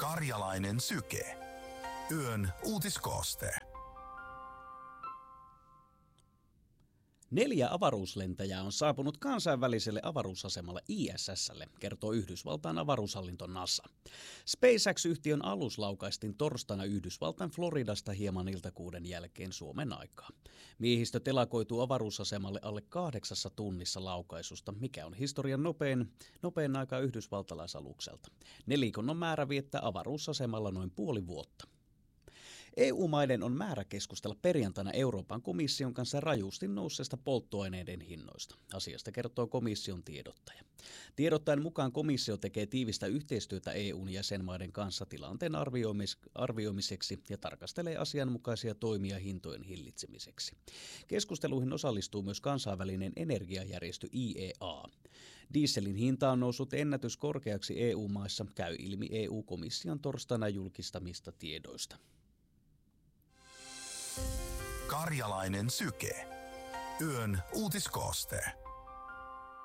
Karjalainen syke. Yön uutiskooste. 4 avaruuslentäjää on saapunut kansainväliselle avaruusasemalle ISS:lle, kertoo Yhdysvaltain avaruushallinto NASA. SpaceX-yhtiön alus laukaistiin torstaina Yhdysvaltain Floridasta hieman iltakuuden jälkeen Suomen aikaa. Miehistö telakoituu avaruusasemalle alle 8 tunnissa laukaisusta, mikä on historian nopein aika yhdysvaltalaisalukselta. Nelikon on määrä viettää avaruusasemalla noin puoli vuotta. EU-maiden on määrä keskustella perjantaina Euroopan komission kanssa rajusti nousseesta polttoaineiden hinnoista. Asiasta kertoo komission tiedottaja. Tiedottajan mukaan komissio tekee tiivistä yhteistyötä EUn jäsenmaiden kanssa tilanteen arvioimiseksi ja tarkastelee asianmukaisia toimia hintojen hillitsemiseksi. Keskusteluihin osallistuu myös kansainvälinen energiajärjestö IEA. Dieselin hinta on noussut ennätyskorkeaksi EU-maissa, käy ilmi EU-komission torstaina julkistamista tiedoista. Karjalainen syke. Yön uutiskooste.